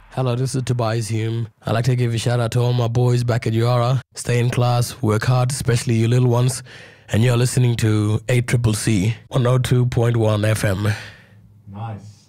Hello, this is Tobias Hume. I'd like to give a shout out to all my boys back at URA. Stay in class, work hard, especially you little ones. And you're listening to 8CCC 102.1 FM. Nice.